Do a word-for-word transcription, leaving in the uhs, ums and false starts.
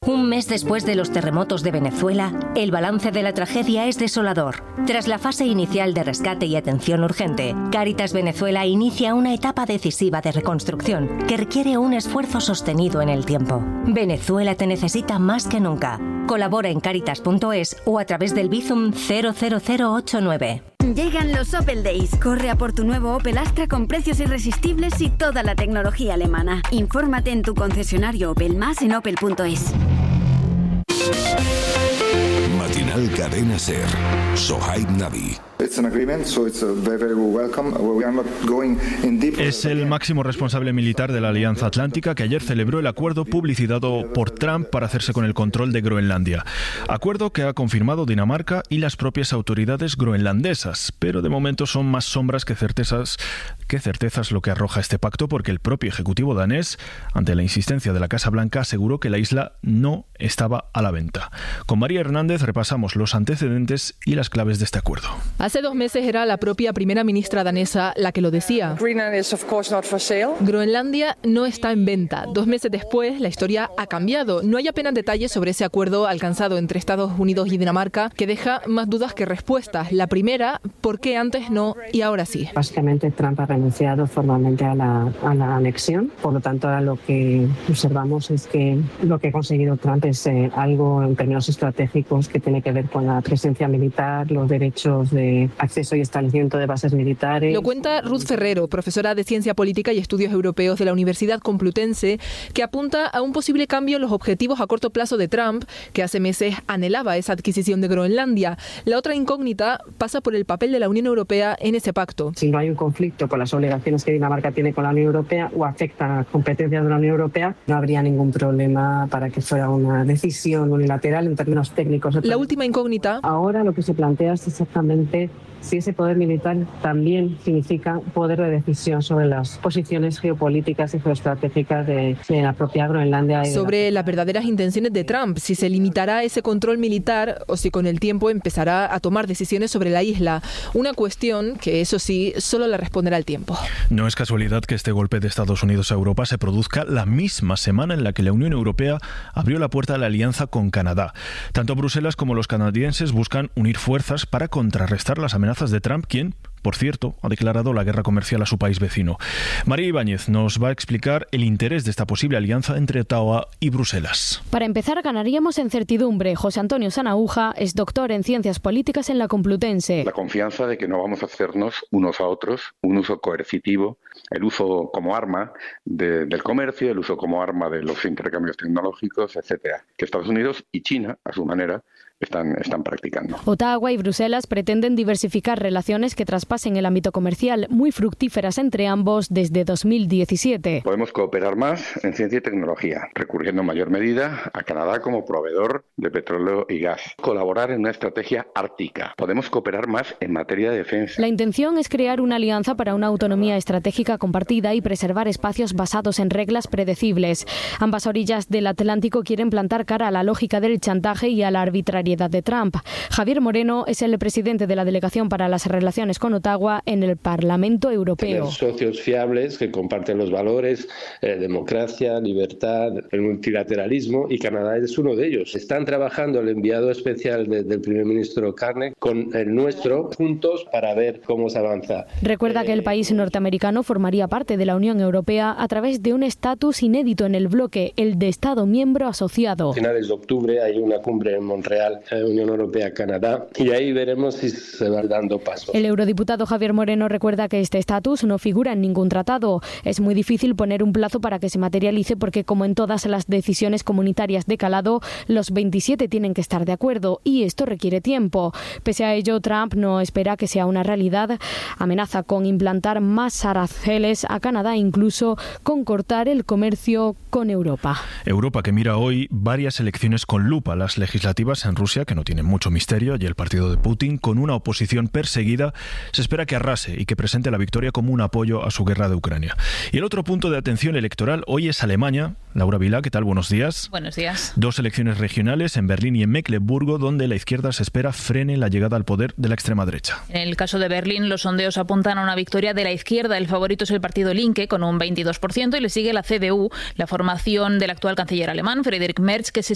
Un mes después de los terremotos de Venezuela, el balance de la tragedia es desolador. Tras la fase inicial de rescate y atención urgente, Cáritas Venezuela inicia una etapa decisiva de reconstrucción que requiere un esfuerzo sostenido en el tiempo. Venezuela te necesita más que nunca. Colabora en caritas punto es o a través del Bizum cero cero cero ocho nueve. Llegan los Opel Days. Corre a por tu nuevo Opel Astra con precios irresistibles y toda la tecnología alemana. Infórmate en tu concesionario Opel más en opel punto es. Matinal Cadena Ser. Sohaib Nabi. Es el máximo responsable militar de la Alianza Atlántica que ayer celebró el acuerdo publicitado por Trump para hacerse con el control de Groenlandia. Acuerdo que ha confirmado Dinamarca y las propias autoridades groenlandesas, pero de momento son más sombras que certezas, que certezas lo que arroja este pacto, porque el propio ejecutivo danés, ante la insistencia de la Casa Blanca, aseguró que la isla no estaba a la venta. Con María Hernández repasamos los antecedentes y las claves de este acuerdo. Hace dos meses era la propia primera ministra danesa la que lo decía. Groenlandia no está en venta. Dos meses después, la historia ha cambiado. No hay apenas detalles sobre ese acuerdo alcanzado entre Estados Unidos y Dinamarca, que deja más dudas que respuestas. La primera, ¿por qué antes no y ahora sí? Básicamente, Trump ha renunciado formalmente a la, a la anexión. Por lo tanto, ahora lo que observamos es que lo que ha conseguido Trump es eh, algo en términos estratégicos que tiene que ver con la presencia militar, los derechos de acceso y establecimiento de bases militares. Lo cuenta Ruth Ferrero, profesora de Ciencia Política y Estudios Europeos de la Universidad Complutense, que apunta a un posible cambio en los objetivos a corto plazo de Trump, que hace meses anhelaba esa adquisición de Groenlandia. La otra incógnita pasa por el papel de la Unión Europea en ese pacto. Si no hay un conflicto con las obligaciones que Dinamarca tiene con la Unión Europea o afecta a competencias de la Unión Europea, no habría ningún problema para que fuera una decisión unilateral en términos técnicos. La última incógnita. Ahora lo que se plantea es exactamente si ese poder militar también significa poder de decisión sobre las posiciones geopolíticas y geoestratégicas de, de la propia Groenlandia. Y sobre la... las verdaderas intenciones de Trump, si se limitará a ese control militar o si con el tiempo empezará a tomar decisiones sobre la isla. Una cuestión que, eso sí, solo la responderá el tiempo. No es casualidad que este golpe de Estados Unidos a Europa se produzca la misma semana en la que la Unión Europea abrió la puerta a la alianza con Canadá. Tanto Bruselas como los canadienses buscan unir fuerzas para contrarrestar las amenazas de Trump, quien, por cierto, ha declarado la guerra comercial a su país vecino. María Ibáñez nos va a explicar el interés de esta posible alianza entre Ottawa y Bruselas. Para empezar, ganaríamos en certidumbre. José Antonio Sanahúja es doctor en Ciencias Políticas en la Complutense. La confianza de que no vamos a hacernos unos a otros un uso coercitivo, el uso como arma de, del comercio, el uso como arma de los intercambios tecnológicos, etcétera, que Estados Unidos y China, a su manera, Están, están practicando. Ottawa y Bruselas pretenden diversificar relaciones que traspasen el ámbito comercial, muy fructíferas entre ambos desde dos mil diecisiete. Podemos cooperar más en ciencia y tecnología, recurriendo en mayor medida a Canadá como proveedor de petróleo y gas. Colaborar en una estrategia ártica. Podemos cooperar más en materia de defensa. La intención es crear una alianza para una autonomía estratégica compartida y preservar espacios basados en reglas predecibles. Ambas orillas del Atlántico quieren plantar cara a la lógica del chantaje y a la arbitrariedad de Trump. Javier Moreno es el presidente de la Delegación para las Relaciones con Ottawa en el Parlamento Europeo. Tener socios fiables que comparten los valores, eh, democracia, libertad, el multilateralismo, y Canadá es uno de ellos. Están trabajando el enviado especial de, del primer ministro Carney con el nuestro juntos para ver cómo se avanza. Recuerda eh, que el país norteamericano formaría parte de la Unión Europea a través de un estatus inédito en el bloque, el de Estado miembro asociado. A finales de octubre hay una cumbre en Montreal, Unión Europea-Canadá, y ahí veremos si se va dando paso. El eurodiputado Javier Moreno recuerda que este estatus no figura en ningún tratado. Es muy difícil poner un plazo para que se materialice porque, como en todas las decisiones comunitarias de calado, los veintisiete tienen que estar de acuerdo y esto requiere tiempo. Pese a ello, Trump no espera que sea una realidad. Amenaza con implantar más aranceles a Canadá, incluso con cortar el comercio con Europa. Europa que mira hoy varias elecciones con lupa, las legislativas en Rusia, que no tienen mucho misterio, y el partido de Putin, con una oposición perseguida, se espera que arrase y que presente la victoria como un apoyo a su guerra de Ucrania. Y el otro punto de atención electoral hoy es Alemania. Laura Vilá, ¿qué tal? Buenos días. Buenos días. Dos elecciones regionales en Berlín y en Mecklemburgo, donde la izquierda se espera frene la llegada al poder de la extrema derecha. En el caso de Berlín, los sondeos apuntan a una victoria de la izquierda. El favorito es el partido Linke, con un veintidós por ciento, y le sigue la C D U, la formación del actual canciller alemán, Friedrich Merz, que se